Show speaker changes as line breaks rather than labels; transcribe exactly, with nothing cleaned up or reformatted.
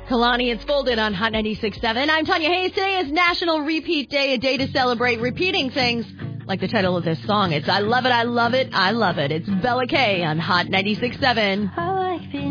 Kalani, it's Folded on Hot ninety-six point seven. I'm Tanya Hayes. Today is National Repeat Day, a day to celebrate repeating things like the title of this song. It's I Love It, I Love It, I Love It. It's Bella K on Hot ninety-six point seven.